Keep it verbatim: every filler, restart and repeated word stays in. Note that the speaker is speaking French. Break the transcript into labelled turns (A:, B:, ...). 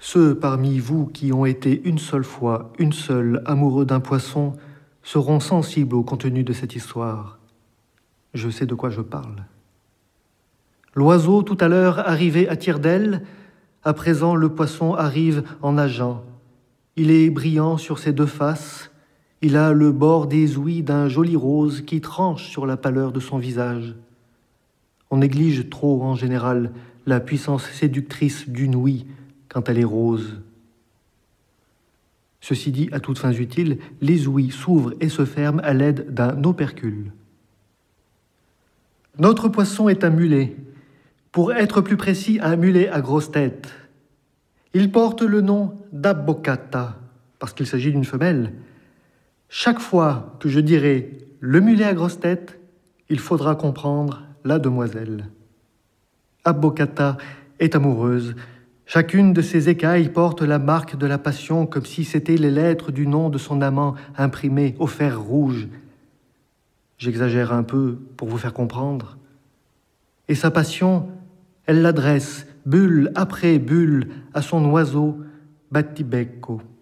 A: Ceux parmi vous qui ont été une seule fois, une seule, amoureux d'un poisson, seront sensibles au contenu de cette histoire. Je sais de quoi je parle. L'oiseau, tout à l'heure, arrivait à tire-d'aile. À présent, le poisson arrive en nageant. Il est brillant sur ses deux faces. Il a le bord des ouïes d'un joli rose qui tranche sur la pâleur de son visage. On néglige trop, en général, la puissance séductrice d'une ouïe quand elle est rose. Ceci dit, à toutes fins utiles, les ouïes s'ouvrent et se ferment à l'aide d'un opercule. Notre poisson est un mulet. Pour être plus précis, un mulet à grosse tête. Il porte le nom d'Abbocata, parce qu'il s'agit d'une femelle. Chaque fois que je dirai le mulet à grosse tête, il faudra comprendre la demoiselle. Abbocata est amoureuse. Chacune de ses écailles porte la marque de la passion comme si c'étaient les lettres du nom de son amant imprimées au fer rouge. J'exagère un peu pour vous faire comprendre. Et sa passion, elle l'adresse, bulle après bulle, à son oiseau Battibecco.